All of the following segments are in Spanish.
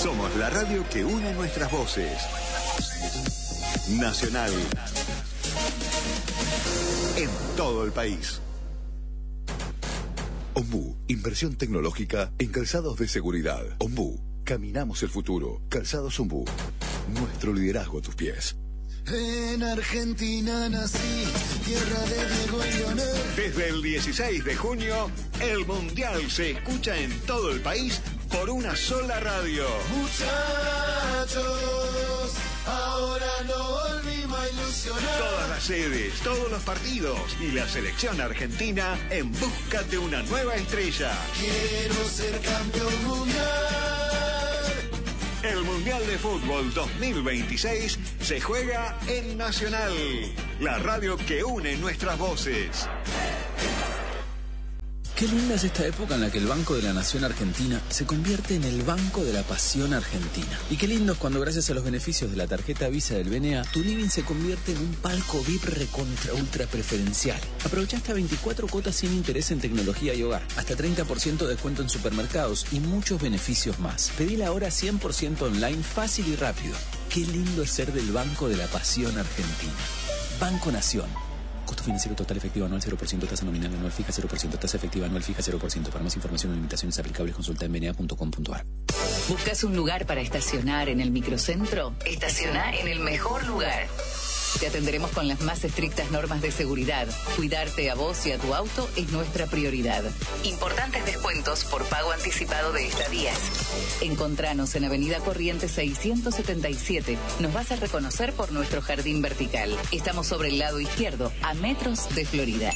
Somos la radio que une nuestras voces. Nacional. En todo el país. Ombú, inversión tecnológica en calzados de seguridad. Ombú, caminamos el futuro. Calzados Ombú, nuestro liderazgo a tus pies. En Argentina nací, tierra de Diego y Leonel. Desde el 16 de junio, el Mundial se escucha en todo el país por una sola radio. Muchachos, ahora no volvimos a ilusionar. Todas las sedes, todos los partidos y la selección argentina en busca de una nueva estrella. Quiero ser campeón mundial. El Mundial de Fútbol 2026 se juega en Nacional, la radio que une nuestras voces. Qué linda es esta época en la que el Banco de la Nación Argentina se convierte en el Banco de la Pasión Argentina. Y qué lindo es cuando, gracias a los beneficios de la tarjeta Visa del BNA, tu living se convierte en un palco VIP recontra ultra preferencial. Aprovecha hasta 24 cuotas sin interés en tecnología y hogar, hasta 30% de descuento en supermercados y muchos beneficios más. Pedila ahora 100% online, fácil y rápido. Qué lindo es ser del Banco de la Pasión Argentina. Banco Nación. Costo financiero total efectivo anual 0%, tasa nominal anual fija 0%, tasa efectiva anual fija 0%. Para más información o limitaciones aplicables, consulta en bna.com.ar. ¿Buscas un lugar para estacionar en el microcentro? Estaciona en el mejor lugar. Te atenderemos con las más estrictas normas de seguridad. Cuidarte a vos y a tu auto es nuestra prioridad. Importantes descuentos por pago anticipado de estadías. Encontranos en Avenida Corrientes 677. Nos vas a reconocer por nuestro jardín vertical. Estamos sobre el lado izquierdo, a metros de Florida.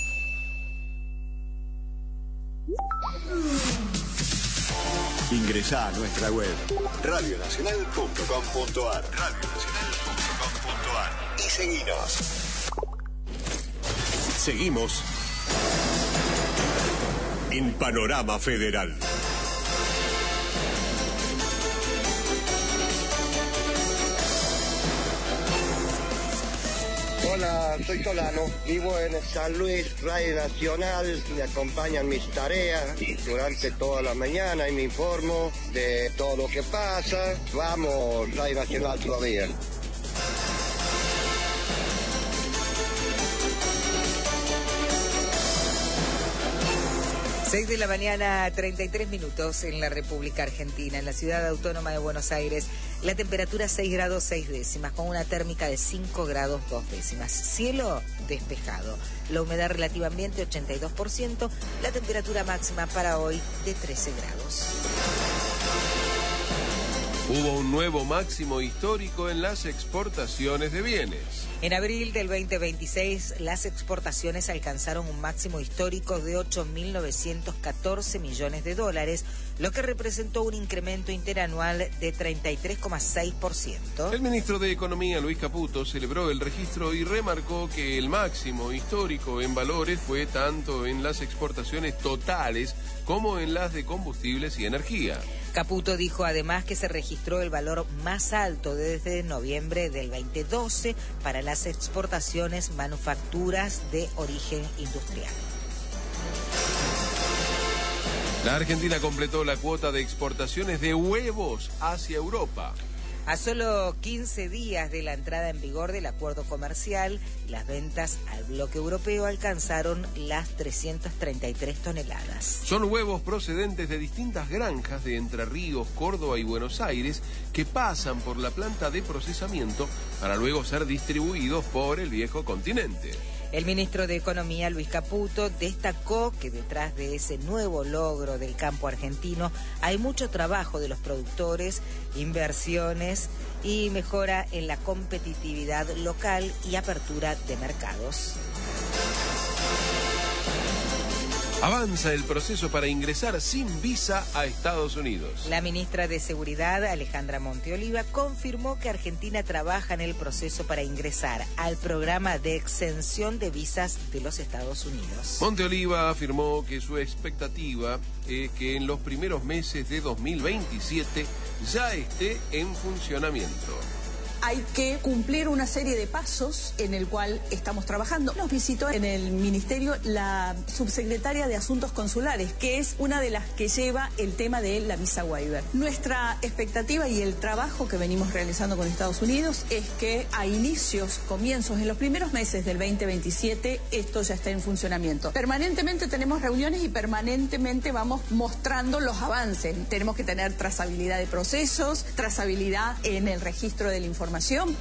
Ingresá a nuestra web radionacional.com.ar y seguinos. Seguimos en Panorama Federal. Hola, soy Solano, vivo en San Luis, Radio Nacional, me acompañan mis tareas durante toda la mañana y me informo de todo lo que pasa. Vamos, Radio Nacional todavía. 6 de la mañana, 33 minutos en la República Argentina, en la ciudad autónoma de Buenos Aires. La temperatura 6 grados 6 décimas, con una térmica de 5 grados 2 décimas. Cielo despejado. La humedad relativa ambiente 82%. La temperatura máxima para hoy de 13 grados. Hubo un nuevo máximo histórico en las exportaciones de bienes. En abril del 2026, las exportaciones alcanzaron un máximo histórico de 8.914 millones de dólares, lo que representó un incremento interanual de 33,6%. El ministro de Economía, Luis Caputo, celebró el registro y remarcó que el máximo histórico en valores fue tanto en las exportaciones totales como en las de combustibles y energía. Caputo dijo además que se registró el valor más alto desde noviembre del 2012 para las exportaciones manufacturas de origen industrial. La Argentina completó la cuota de exportaciones de huevos hacia Europa. A solo 15 días de la entrada en vigor del acuerdo comercial, las ventas al bloque europeo alcanzaron las 333 toneladas. Son huevos procedentes de distintas granjas de Entre Ríos, Córdoba y Buenos Aires que pasan por la planta de procesamiento para luego ser distribuidos por el viejo continente. El ministro de Economía, Luis Caputo, destacó que detrás de ese nuevo logro del campo argentino hay mucho trabajo de los productores, inversiones y mejora en la competitividad local y apertura de mercados. Avanza el proceso para ingresar sin visa a Estados Unidos. La ministra de Seguridad, Alejandra Monteoliva, confirmó que Argentina trabaja en el proceso para ingresar al programa de exención de visas de los Estados Unidos. Monteoliva afirmó que su expectativa es que en los primeros meses de 2027 ya esté en funcionamiento. hay que cumplir una serie de pasos en el cual estamos trabajando. Nos visitó en el Ministerio la subsecretaria de Asuntos Consulares, que es una de las que lleva el tema de la visa waiver. Nuestra expectativa y el trabajo que venimos realizando con Estados Unidos es que a comienzos, en los primeros meses del 2027, esto ya está en funcionamiento. Permanentemente tenemos reuniones y permanentemente vamos mostrando los avances. Tenemos que tener trazabilidad de procesos, trazabilidad en el registro de la información.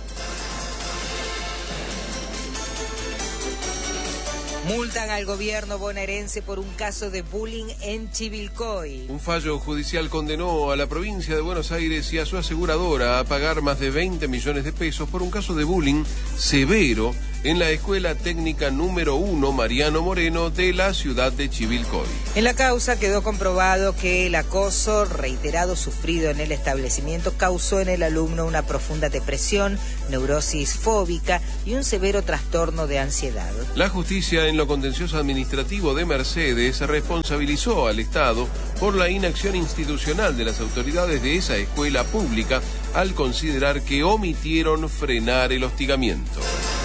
Multan al gobierno bonaerense por un caso de bullying en Chivilcoy. Un fallo judicial condenó a la provincia de Buenos Aires y a su aseguradora a pagar más de 20 millones de pesos por un caso de bullying severo en la Escuela Técnica número 1 Mariano Moreno de la ciudad de Chivilcoy. En la causa quedó comprobado que el acoso reiterado sufrido en el establecimiento causó en el alumno una profunda depresión, neurosis fóbica y un severo trastorno de ansiedad. La justicia en lo contencioso administrativo de Mercedes responsabilizó al Estado por la inacción institucional de las autoridades de esa escuela pública al considerar que omitieron frenar el hostigamiento.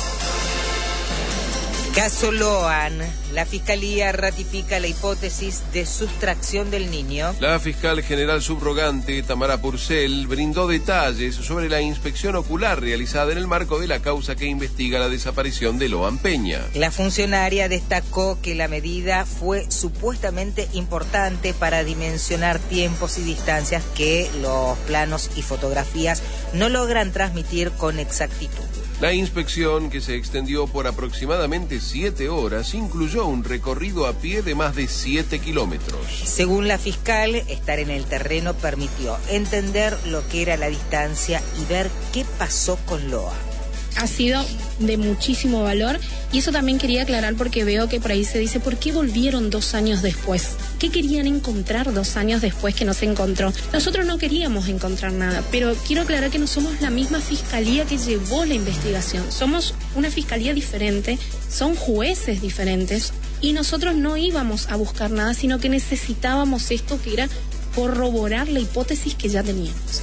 Caso Loan, la Fiscalía ratifica la hipótesis de sustracción del niño. La fiscal general subrogante Tamara Purcell brindó detalles sobre la inspección ocular realizada en el marco de la causa que investiga la desaparición de Loan Peña. La funcionaria destacó que la medida fue supuestamente importante para dimensionar tiempos y distancias que los planos y fotografías no logran transmitir con exactitud. La inspección, que se extendió por aproximadamente 7 horas, incluyó un recorrido a pie de más de 7 kilómetros. Según la fiscal, estar en el terreno permitió entender lo que era la distancia y ver qué pasó con Loa. Ha sido de muchísimo valor y eso también quería aclarar porque veo que por ahí se dice ¿por qué volvieron 2 años después? ¿Qué querían encontrar 2 años después que no se encontró? Nosotros no queríamos encontrar nada, pero quiero aclarar que no somos la misma fiscalía que llevó la investigación. Somos una fiscalía diferente, son jueces diferentes y nosotros no íbamos a buscar nada, sino que necesitábamos esto que era corroborar la hipótesis que ya teníamos.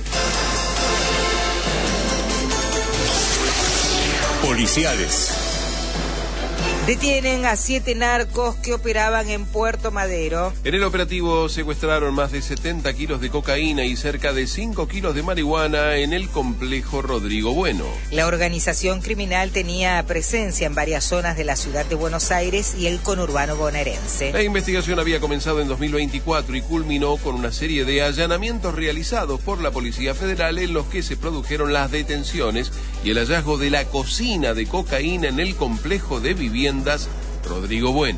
Policiales. Detienen a 7 narcos que operaban en Puerto Madero. En el operativo secuestraron más de 70 kilos de cocaína y cerca de 5 kilos de marihuana en el complejo Rodrigo Bueno. La organización criminal tenía presencia en varias zonas de la ciudad de Buenos Aires y el conurbano bonaerense. La investigación había comenzado en 2024 y culminó con una serie de allanamientos realizados por la Policía Federal en los que se produjeron las detenciones y el hallazgo de la cocina de cocaína en el complejo de viviendas Rodrigo Bueno.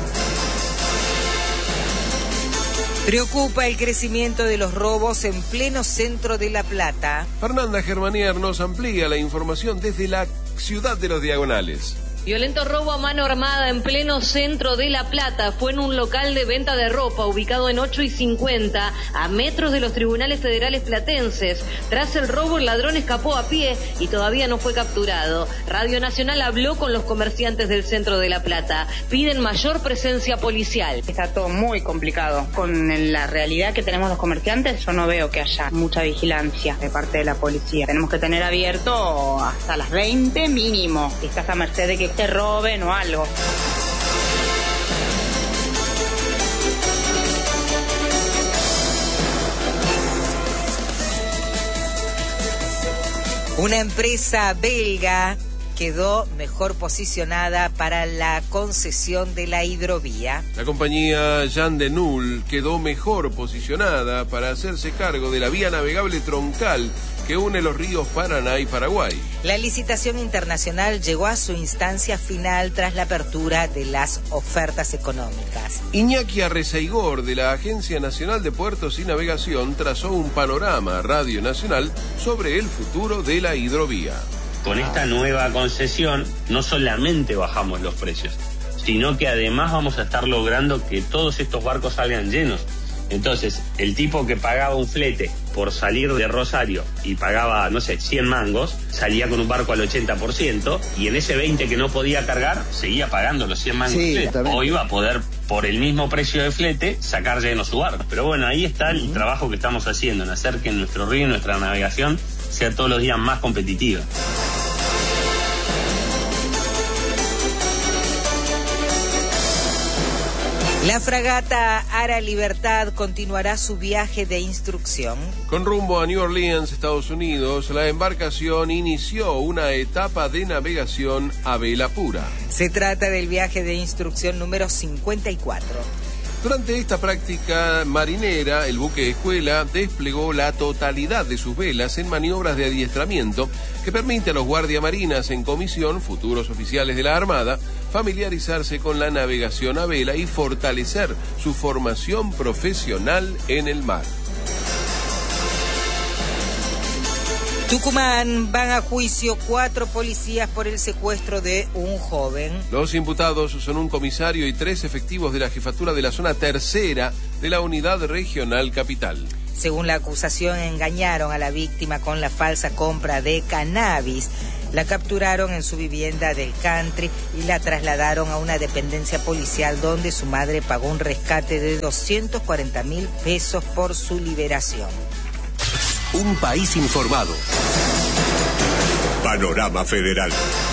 Preocupa el crecimiento de los robos en pleno centro de La Plata. Fernanda Germanier nos amplía la información desde la ciudad de los Diagonales. Violento robo a mano armada en pleno centro de La Plata. Fue en un local de venta de ropa ubicado en 8 y 50, a metros de los tribunales federales platenses. Tras el robo, el ladrón escapó a pie y todavía no fue capturado. Radio Nacional habló con los comerciantes del centro de La Plata. Piden mayor presencia policial. Está todo muy complicado. Con la realidad que tenemos los comerciantes, yo no veo que haya mucha vigilancia de parte de la policía. Tenemos que tener abierto hasta las 20 mínimo. Si estás a merced de que te roben o algo. Una empresa belga quedó mejor posicionada para la concesión de la hidrovía. La compañía Jan de Null quedó mejor posicionada para hacerse cargo de la vía navegable troncal que une los ríos Paraná y Paraguay. La licitación internacional llegó a su instancia final tras la apertura de las ofertas económicas. Iñaki Arrezaigor, de la Agencia Nacional de Puertos y Navegación, trazó un panorama a Radio Nacional sobre el futuro de la hidrovía. Con esta nueva concesión no solamente bajamos los precios, sino que además vamos a estar logrando que todos estos barcos salgan llenos. Entonces, el tipo que pagaba un flete por salir de Rosario y pagaba, 100 mangos, salía con un barco al 80%, y en ese 20 que no podía cargar, seguía pagando los 100 mangos de flete. O iba a poder, por el mismo precio de flete, sacar lleno su barco. Pero bueno, ahí está el trabajo que estamos haciendo, en hacer que nuestro río y nuestra navegación sea todos los días más competitiva. La fragata Ara Libertad continuará su viaje de instrucción. Con rumbo a New Orleans, Estados Unidos, la embarcación inició una etapa de navegación a vela pura. Se trata del viaje de instrucción número 54. Durante esta práctica marinera, el buque escuela desplegó la totalidad de sus velas en maniobras de adiestramiento que permite a los guardiamarinas en comisión, futuros oficiales de la Armada, familiarizarse con la navegación a vela y fortalecer su formación profesional en el mar. Tucumán, van a juicio 4 policías por el secuestro de un joven. Los imputados son un comisario y 3 efectivos de la jefatura de la zona tercera de la unidad regional capital. Según la acusación, engañaron a la víctima con la falsa compra de cannabis. La capturaron en su vivienda del country y la trasladaron a una dependencia policial donde su madre pagó un rescate de 240.000 pesos por su liberación. Un país informado. Panorama Federal.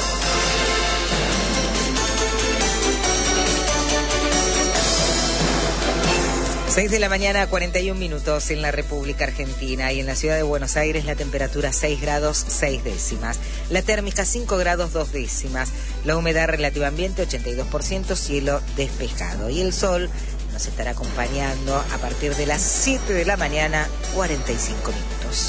6 de la mañana, 41 minutos en la República Argentina, y en la ciudad de Buenos Aires la temperatura 6 grados 6 décimas, la térmica 5 grados 2 décimas, la humedad relativa ambiente 82%, cielo despejado, y el sol nos estará acompañando a partir de las 7 de la mañana, 45 minutos.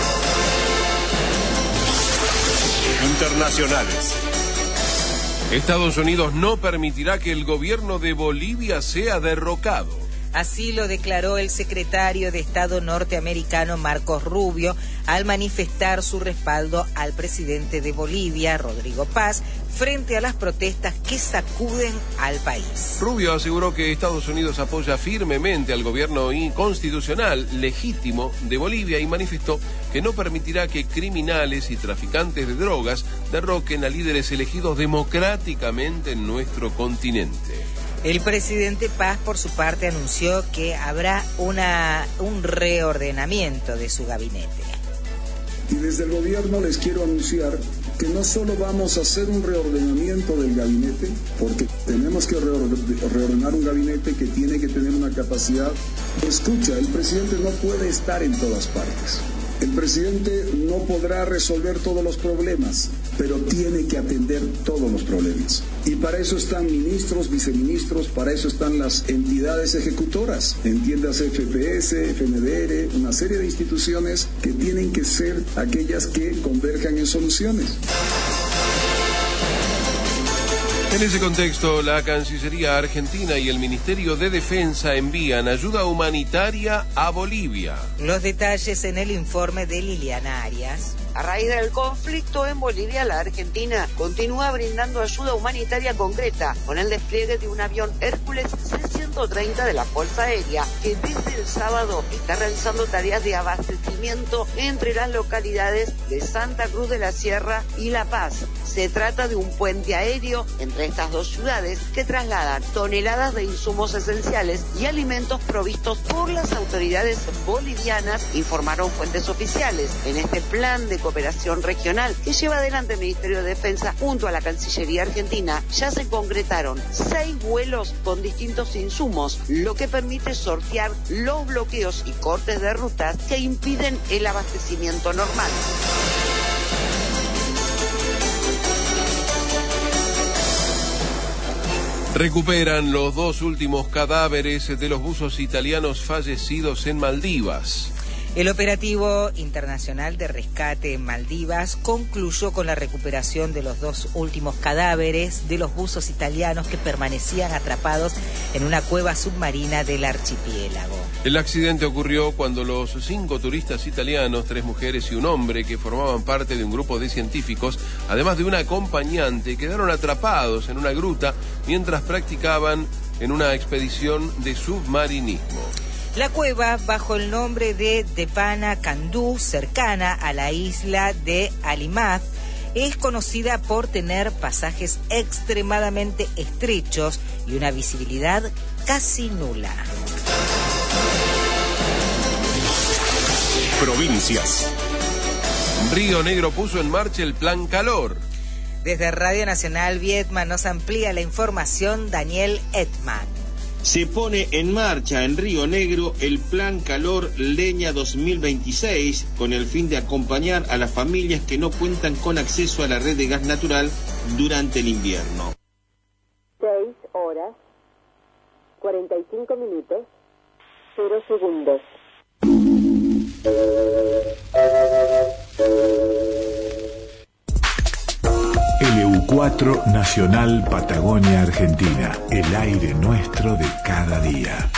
Internacionales. Estados Unidos no permitirá que el gobierno de Bolivia sea derrocado. Así lo declaró el secretario de Estado norteamericano Marcos Rubio al manifestar su respaldo al presidente de Bolivia, Rodrigo Paz, frente a las protestas que sacuden al país. Rubio aseguró que Estados Unidos apoya firmemente al gobierno constitucional legítimo de Bolivia y manifestó que no permitirá que criminales y traficantes de drogas derroquen a líderes elegidos democráticamente en nuestro continente. El presidente Paz, por su parte, anunció que habrá un reordenamiento de su gabinete. Y desde el gobierno les quiero anunciar que no solo vamos a hacer un reordenamiento del gabinete, porque tenemos que reordenar un gabinete que tiene que tener una capacidad. Escucha, el presidente no puede estar en todas partes. El presidente no podrá resolver todos los problemas, pero tiene que atender todos los problemas. Y para eso están ministros, viceministros, para eso están las entidades ejecutoras, entiéndase FPS, FNDR, una serie de instituciones que tienen que ser aquellas que converjan en soluciones. En ese contexto, la Cancillería Argentina y el Ministerio de Defensa envían ayuda humanitaria a Bolivia. Los detalles en el informe de Liliana Arias. A raíz del conflicto en Bolivia, la Argentina continúa brindando ayuda humanitaria concreta con el despliegue de un avión Hércules C-130 de la Fuerza Aérea, que desde el sábado está realizando tareas de abastecimiento entre las localidades de Santa Cruz de la Sierra y La Paz. Se trata de un puente aéreo entre estas dos ciudades que traslada toneladas de insumos esenciales y alimentos provistos por las autoridades bolivianas, informaron fuentes oficiales. En este plan de cooperación regional que lleva adelante el Ministerio de Defensa junto a la Cancillería Argentina, ya se concretaron 6 vuelos con distintos insumos, lo que permite sortear los bloqueos y cortes de rutas que impiden el abastecimiento normal. Recuperan los 2 últimos cadáveres de los buzos italianos fallecidos en Maldivas. El operativo internacional de rescate en Maldivas concluyó con la recuperación de los 2 últimos cadáveres de los buzos italianos que permanecían atrapados en una cueva submarina del archipiélago. El accidente ocurrió cuando los 5 turistas italianos, 3 mujeres y un hombre que formaban parte de un grupo de científicos, además de una acompañante, quedaron atrapados en una gruta mientras practicaban en una expedición de submarinismo. La cueva, bajo el nombre de Depana Candú, cercana a la isla de Alimaz, es conocida por tener pasajes extremadamente estrechos y una visibilidad casi nula. Provincias. Río Negro puso en marcha el Plan Calor. Desde Radio Nacional Vietman nos amplía la información Daniel Etman. Se pone en marcha en Río Negro el Plan Calor Leña 2026 con el fin de acompañar a las familias que no cuentan con acceso a la red de gas natural durante el invierno. 6 horas, 45 minutos, 0 segundos. LU4 Nacional Patagonia Argentina, el aire nuestro de cada día.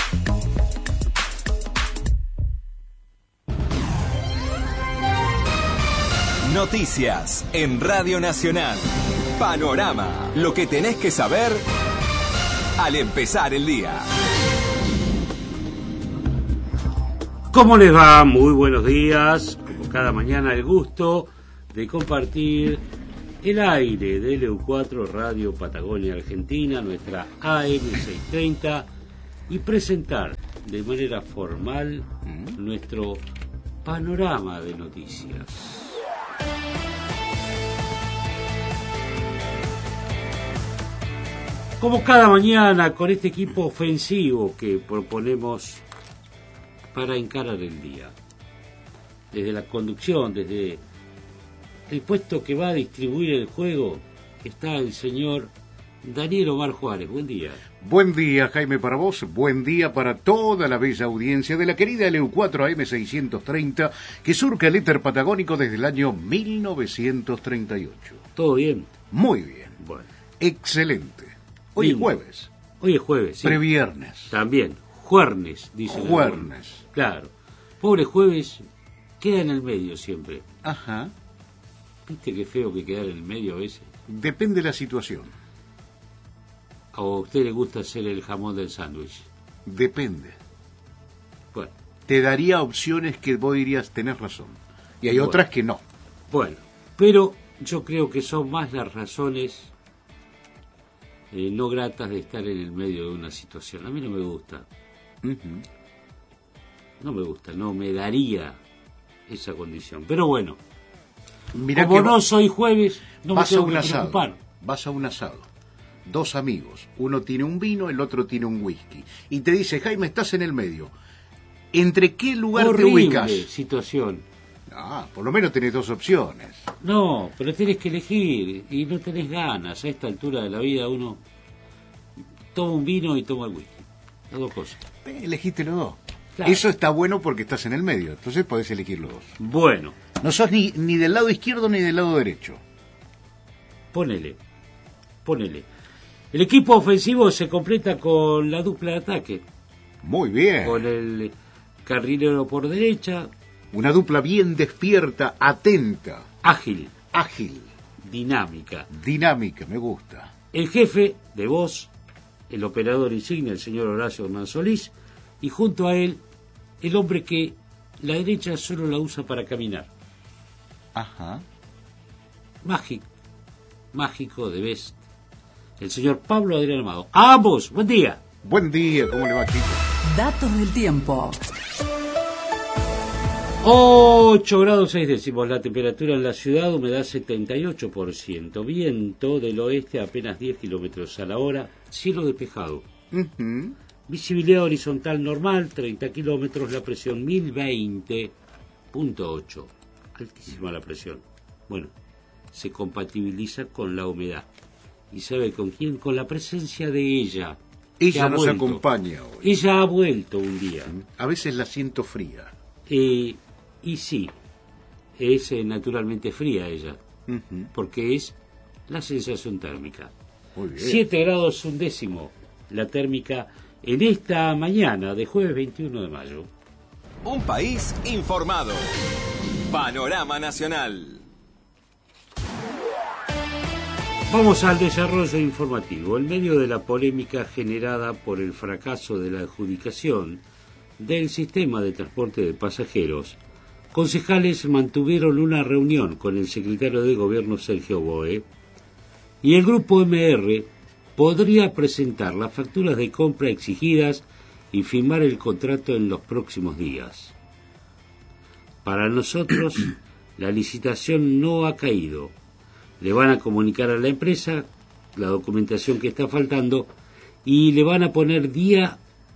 Noticias en Radio Nacional. Panorama, lo que tenés que saber al empezar el día. ¿Cómo les va? Muy buenos días. Como cada mañana, el gusto de compartir el aire de LU4 Radio Patagonia Argentina, nuestra AM630, y presentar de manera formal nuestro panorama de noticias. Como cada mañana, con este equipo ofensivo que proponemos para encarar el día. Desde la conducción, desde el puesto que va a distribuir el juego, está el señor Daniel Omar Juárez. Buen día. Buen día, Jaime, para vos. Buen día para toda la bella audiencia de la querida LU4 AM630, que surca el éter patagónico desde el año 1938. ¿Todo bien? Muy bien. Bueno. Excelente. Hoy es jueves. Hoy es jueves, sí. Previernes. También. Juernes, dicen. Juernes. Claro. Pobre jueves, queda en el medio siempre. Ajá. ¿Viste qué feo que quedar en el medio a veces? Depende de la situación. ¿O a usted le gusta hacer el jamón del sándwich? Depende. Bueno. Te daría opciones que vos dirías, tenés razón. Y hay otras que no. Bueno, pero yo creo que son más las razones no gratas de estar en el medio de una situación. A mí no me gusta. No me gusta, no me daría esa condición. Pero bueno, mirá, como que no soy jueves, no me tengo que preocupar. Vas a un asado, dos amigos, uno tiene un vino, el otro tiene un whisky, y te dice, Jaime, estás en el medio. ¿Entre qué lugar te ubicas? Situación. Ah, por lo menos tenés dos opciones. No, pero tenés que elegir y no tenés ganas. A esta altura de la vida uno toma un vino y toma el whisky. Las dos cosas. Elegiste los dos. Claro. Eso está bueno porque estás en el medio, entonces podés elegir los dos. Bueno. No sos ni del lado izquierdo ni del lado derecho. Ponele. El equipo ofensivo se completa con la dupla de ataque. Muy bien. Con el carrilero por derecha. Una dupla bien despierta, atenta. Ágil. Dinámica, me gusta. El jefe de voz, el operador insignia, el señor Horacio Hernán Solís, y junto a él, el hombre que la derecha solo la usa para caminar. Ajá. Mágico de best. El señor Pablo Adrián Amado. ¡A ambos! ¡Buen día! Buen día, ¿cómo le va, chicos? Datos del tiempo. 8 grados 6 décimos la temperatura en la ciudad, humedad 78%, viento del oeste a apenas 10 kilómetros a la hora, cielo despejado. Visibilidad horizontal normal, 30 kilómetros, la presión 1020.8. Altísima la presión. Bueno, se compatibiliza con la humedad. ¿Y sabe con quién? Con la presencia de ella. Ella nos acompaña hoy. Ella ha vuelto un día. A veces la siento fría. Y sí, es naturalmente fría ella, porque es la sensación térmica. Muy bien. 7 grados 1 décimo la térmica en esta mañana de jueves 21 de mayo. Un país informado. Panorama Nacional. Vamos al desarrollo informativo. En medio de la polémica generada por el fracaso de la adjudicación del sistema de transporte de pasajeros, concejales mantuvieron una reunión con el secretario de Gobierno Sergio Boe y el grupo MR podría presentar las facturas de compra exigidas y firmar el contrato en los próximos días. Para nosotros, la licitación no ha caído. Le van a comunicar a la empresa la documentación que está faltando y le van a poner día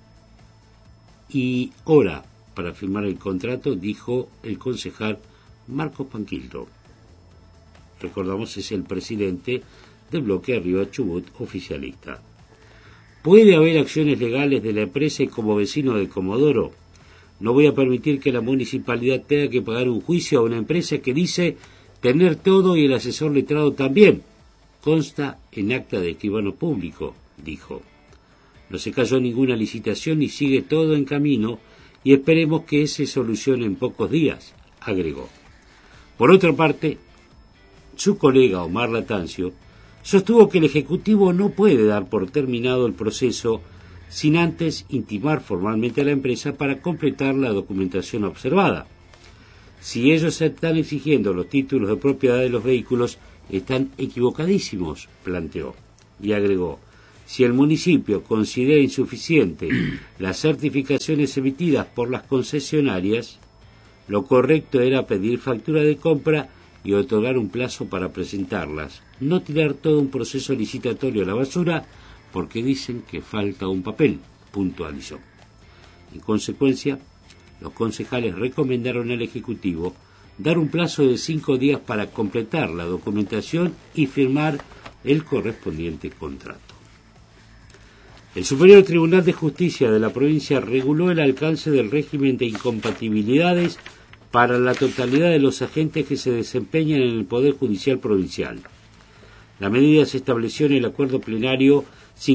y hora para firmar el contrato, dijo el concejal Marcos Panquillo. Recordamos, es el presidente del bloque Arriba Chubut oficialista. ¿Puede haber acciones legales de la empresa y como vecino de Comodoro? No voy a permitir que la municipalidad tenga que pagar un juicio a una empresa que dice tener todo y el asesor letrado también. Consta en acta de escribano público, dijo. No se cayó ninguna licitación y sigue todo en camino y esperemos que se solucione en pocos días, agregó. Por otra parte, su colega Omar Latancio sostuvo que el Ejecutivo no puede dar por terminado el proceso sin antes intimar formalmente a la empresa para completar la documentación observada. Si ellos están exigiendo los títulos de propiedad de los vehículos, están equivocadísimos, planteó, y agregó, si el municipio considera insuficiente las certificaciones emitidas por las concesionarias, lo correcto era pedir factura de compra y otorgar un plazo para presentarlas, no tirar todo un proceso licitatorio a la basura porque dicen que falta un papel, puntualizó. En consecuencia, los concejales recomendaron al Ejecutivo dar un plazo de 5 días para completar la documentación y firmar el correspondiente contrato. El Superior Tribunal de Justicia de la provincia reguló el alcance del régimen de incompatibilidades para la totalidad de los agentes que se desempeñan en el Poder Judicial Provincial. La medida se estableció en el acuerdo plenario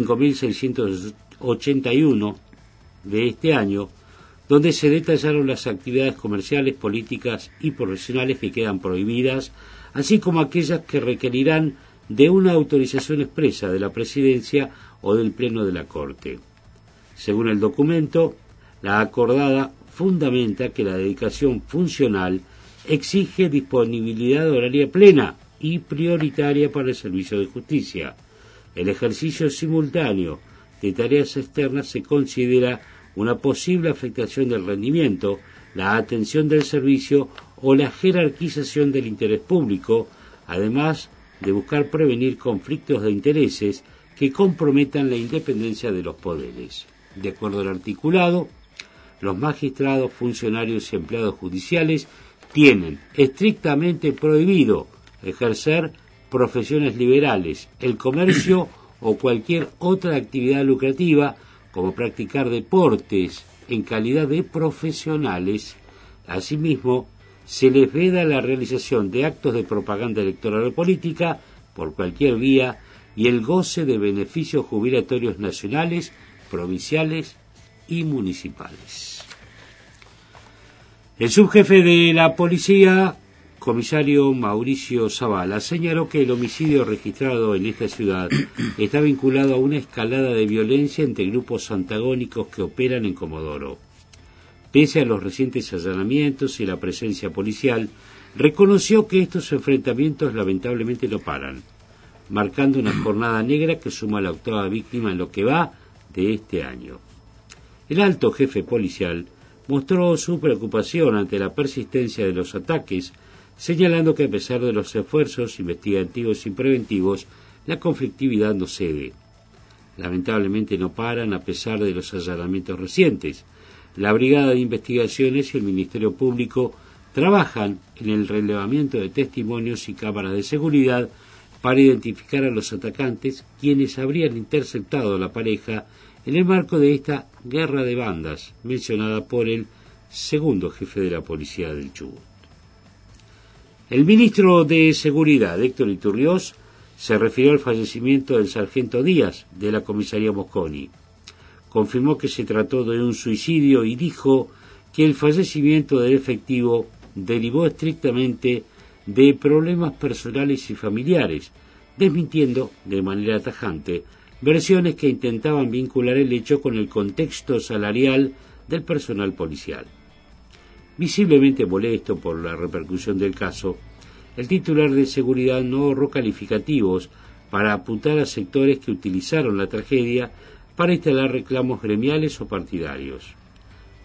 5.681 de este año, donde se detallaron las actividades comerciales, políticas y profesionales que quedan prohibidas, así como aquellas que requerirán de una autorización expresa de la Presidencia o del Pleno de la Corte. Según el documento, la acordada fundamenta que la dedicación funcional exige disponibilidad horaria plena y prioritaria para el servicio de justicia. El ejercicio simultáneo de tareas externas se considera una posible afectación del rendimiento, la atención del servicio o la jerarquización del interés público, además de buscar prevenir conflictos de intereses que comprometan la independencia de los poderes. De acuerdo al articulado, los magistrados, funcionarios y empleados judiciales tienen estrictamente prohibido ejercer profesiones liberales, el comercio o cualquier otra actividad lucrativa, como practicar deportes en calidad de profesionales. Asimismo, se les veda la realización de actos de propaganda electoral o política por cualquier vía y el goce de beneficios jubilatorios nacionales, provinciales y municipales. El subjefe de la policía, comisario Mauricio Zavala, señaló que el homicidio registrado en esta ciudad está vinculado a una escalada de violencia entre grupos antagónicos que operan en Comodoro. Pese a los recientes allanamientos y la presencia policial, reconoció que estos enfrentamientos lamentablemente no paran, marcando una jornada negra que suma la 8ª víctima en lo que va de este año. El alto jefe policial mostró su preocupación ante la persistencia de los ataques, señalando que a pesar de los esfuerzos investigativos y preventivos, la conflictividad no cede. Lamentablemente no paran a pesar de los allanamientos recientes. La Brigada de Investigaciones y el Ministerio Público trabajan en el relevamiento de testimonios y cámaras de seguridad para identificar a los atacantes, quienes habrían interceptado a la pareja en el marco de esta guerra de bandas mencionada por el segundo jefe de la policía del Chubut. El ministro de Seguridad, Héctor Iturrioz, se refirió al fallecimiento del sargento Díaz de la comisaría Mosconi. Confirmó que se trató de un suicidio y dijo que el fallecimiento del efectivo derivó estrictamente de problemas personales y familiares, desmintiendo de manera tajante versiones que intentaban vincular el hecho con el contexto salarial del personal policial. Visiblemente molesto por la repercusión del caso, el titular de seguridad no ahorró calificativos para apuntar a sectores que utilizaron la tragedia para instalar reclamos gremiales o partidarios.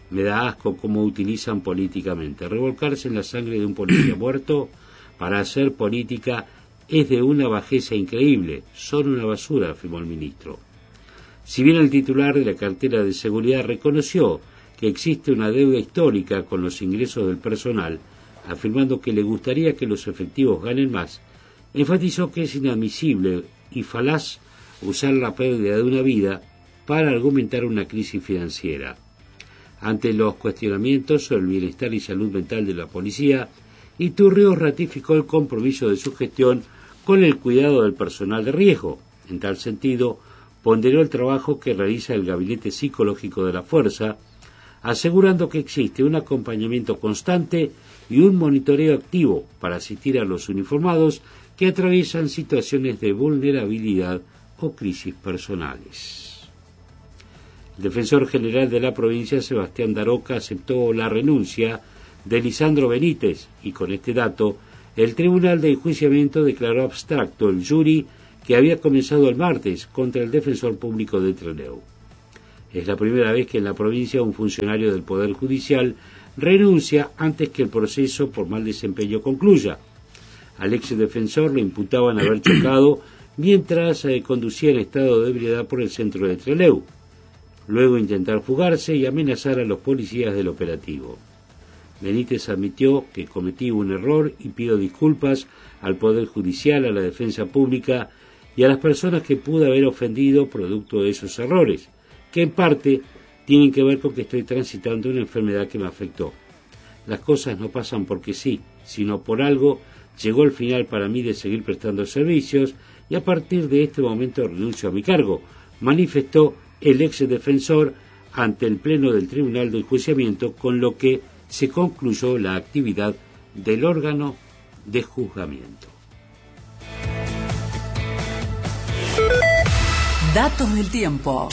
Me da asco cómo utilizan políticamente. Revolcarse en la sangre de un policía muerto para hacer política es de una bajeza increíble. Son una basura, afirmó el ministro. Si bien el titular de la cartera de seguridad reconoció que existe una deuda histórica con los ingresos del personal, afirmando que le gustaría que los efectivos ganen más, enfatizó que es inadmisible y falaz usar la pérdida de una vida para argumentar una crisis financiera. Ante los cuestionamientos sobre el bienestar y salud mental de la policía, Iturrios ratificó el compromiso de su gestión con el cuidado del personal de riesgo. En tal sentido, ponderó el trabajo que realiza el Gabinete Psicológico de la Fuerza, asegurando que existe un acompañamiento constante y un monitoreo activo para asistir a los uniformados que atraviesan situaciones de vulnerabilidad o crisis personales. El defensor general de la provincia, Sebastián Daroca, aceptó la renuncia de Lisandro Benítez y con este dato el Tribunal de Enjuiciamiento declaró abstracto el jury que había comenzado el martes contra el defensor público de Trelew. Es la primera vez que en la provincia un funcionario del Poder Judicial renuncia antes que el proceso por mal desempeño concluya. Al ex defensor le imputaban haber chocado mientras conducía en estado de ebriedad por el centro de Trelew, luego intentar fugarse y amenazar a los policías del operativo. Benítez admitió que cometí un error y pido disculpas al Poder Judicial, a la defensa pública y a las personas que pude haber ofendido producto de esos errores, que en parte tienen que ver con que estoy transitando una enfermedad que me afectó. Las cosas no pasan porque sí, sino por algo. Llegó el final para mí de seguir prestando servicios y a partir de este momento renuncio a mi cargo, manifestó el ex defensor ante el Pleno del Tribunal de Enjuiciamiento, con lo que se concluyó la actividad del órgano de juzgamiento. Datos del tiempo.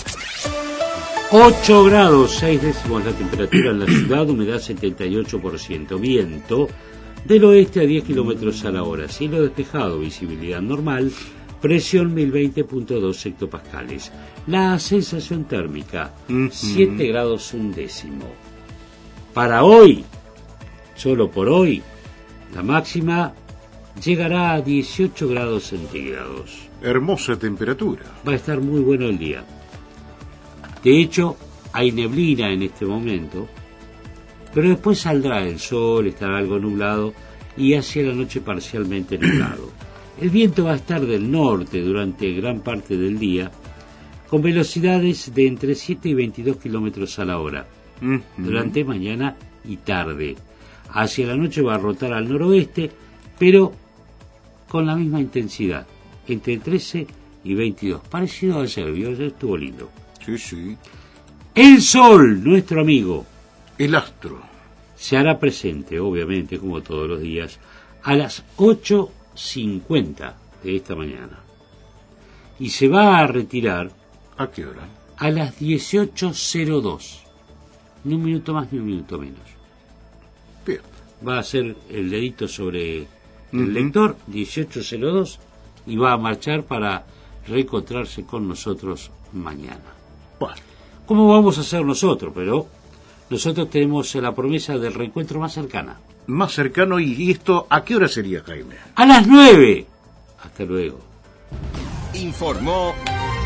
8 grados 6 décimos la temperatura en la ciudad, humedad 78%, viento del oeste a 10 kilómetros a la hora, cielo despejado, visibilidad normal, presión 1020.2 hectopascales. La sensación térmica 7 grados 1 décimo. Para hoy, solo por hoy, la máxima llegará a 18 grados centígrados. Hermosa temperatura. Va a estar muy bueno el día. De hecho, hay neblina en este momento, pero después saldrá el sol, estará algo nublado y hacia la noche parcialmente nublado. El viento va a estar del norte durante gran parte del día, con velocidades de entre 7 y 22 kilómetros a la hora, durante mañana y tarde. Hacia la noche va a rotar al noroeste, pero con la misma intensidad, entre 13 y 22. Parecido a ayer, ¿vio? Ayer estuvo lindo. Sí, sí. El sol, nuestro amigo, el astro, se hará presente, obviamente, como todos los días, a las 8:50 de esta mañana. Y se va a retirar. ¿A qué hora? A las 18:02. Ni un minuto más ni un minuto menos. Bien. Va a hacer el dedito sobre el lector, 18:02, y va a marchar para reencontrarse con nosotros mañana. Bueno. ¿Cómo vamos a hacer nosotros? Pero nosotros tenemos la promesa del reencuentro más cercana. Más cercano, ¿y esto a qué hora sería, Jaime? A las 9. Hasta luego. Informó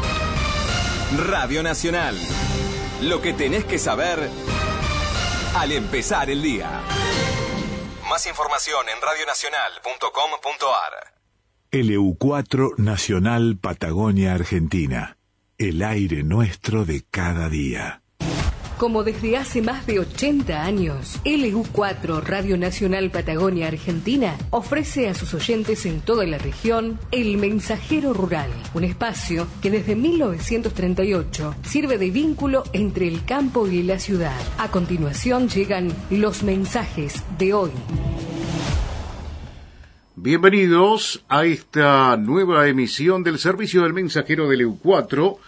Radio Nacional. Lo que tenés que saber al empezar el día. Más información en radionacional.com.ar. LU4 Nacional Patagonia Argentina. El aire nuestro de cada día. Como desde hace más de 80 años, LU4 Radio Nacional Patagonia Argentina ofrece a sus oyentes en toda la región El Mensajero Rural, un espacio que desde 1938 sirve de vínculo entre el campo y la ciudad. A continuación llegan los mensajes de hoy. Bienvenidos a esta nueva emisión del servicio del mensajero de LU4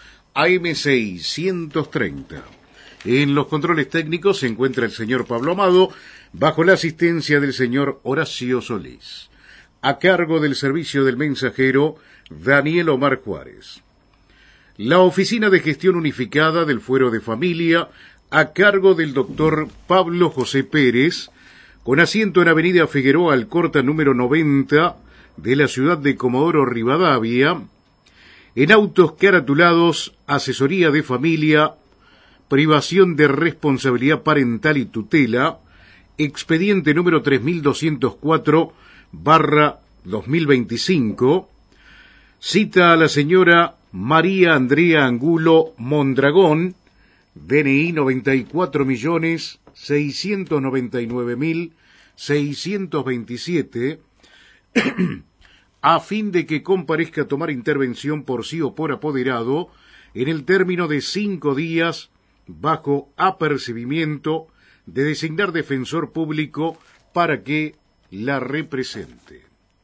AM630. En los controles técnicos se encuentra el señor Pablo Amado, bajo la asistencia del señor Horacio Solís. A cargo del servicio del mensajero, Daniel Omar Juárez. La Oficina de Gestión Unificada del Fuero de Familia a cargo del doctor Pablo José Pérez, con asiento en Avenida Figueroa Alcorta número 90 de la ciudad de Comodoro Rivadavia, en autos caratulados, asesoría de familia, privación de responsabilidad parental y tutela, expediente número 3204/2025, cita a la señora María Andrea Angulo Mondragón, DNI 94.699.627, a fin de que comparezca a tomar intervención por sí o por apoderado en el término de 5 días bajo apercibimiento de designar defensor público para que la represente.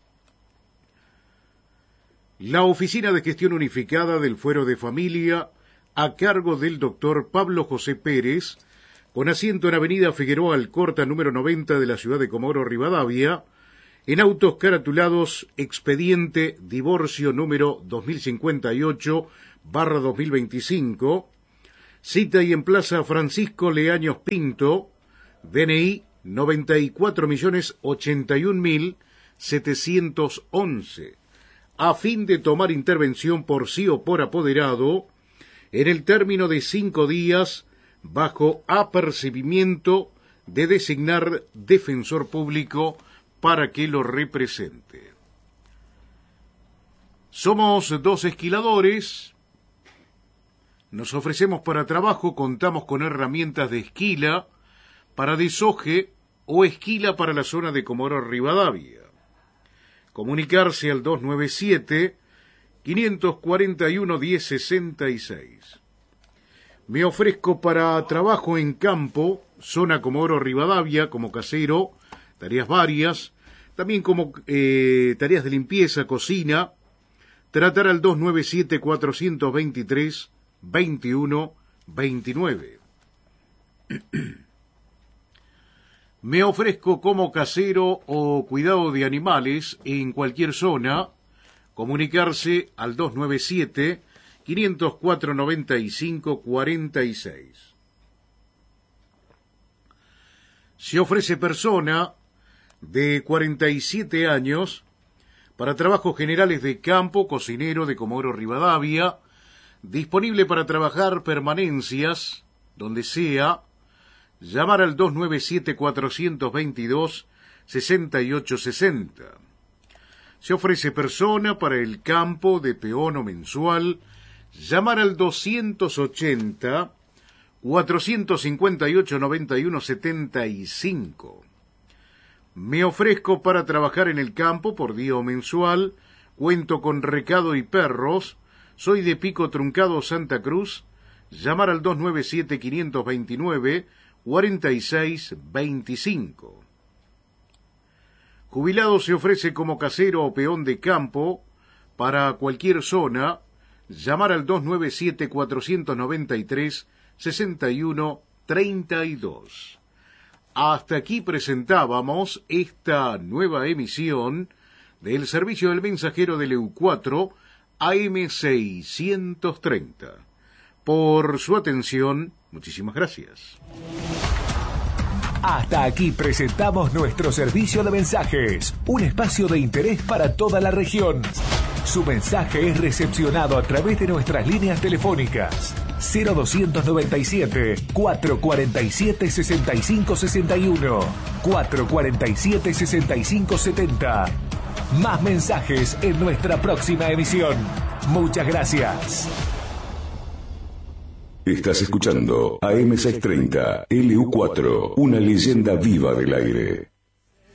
La Oficina de Gestión Unificada del Fuero de Familia, a cargo del doctor Pablo José Pérez, con asiento en Avenida Figueroa Alcorta número 90 de la ciudad de Comodoro Rivadavia, en autos caratulados, expediente divorcio número 2058/2025, cita y emplaza Francisco Leaños Pinto, DNI 94.081.711, a fin de tomar intervención por sí o por apoderado en el término de 5 días bajo apercibimiento de designar defensor público para que lo represente. Somos 2 esquiladores, nos ofrecemos para trabajo, contamos con herramientas de esquila para desoje o esquila para la zona de Comodoro Rivadavia. Comunicarse al 297-541-1066. Me ofrezco para trabajo en campo, zona Comodoro Rivadavia, como casero, tareas varias, también como tareas de limpieza, cocina, tratar al 297-423-2129. Me ofrezco como casero o cuidado de animales en cualquier zona, comunicarse al 297-504-9546. Se ofrece persona de 47 años para trabajos generales de campo, cocinero de Comodoro Rivadavia, disponible para trabajar permanencias donde sea. Llamar al 297-422-6860. Se ofrece persona para el campo de peón o mensual. Llamar al 280-458-9175. Me ofrezco para trabajar en el campo por día o mensual. Cuento con recado y perros. Soy de Pico Truncado, Santa Cruz. Llamar al 297-529-4625. Jubilado se ofrece como casero o peón de campo para cualquier zona. Llamar al 297-493-6132. Hasta aquí presentábamos esta nueva emisión del servicio del mensajero del EU4 AM630. Por su atención, muchísimas gracias. Hasta aquí presentamos nuestro servicio de mensajes, un espacio de interés para toda la región. Su mensaje es recepcionado a través de nuestras líneas telefónicas 0297-447-6561, 447-6570. Más mensajes en nuestra próxima emisión. Muchas gracias. Estás escuchando AM630, LU4, una leyenda viva del aire.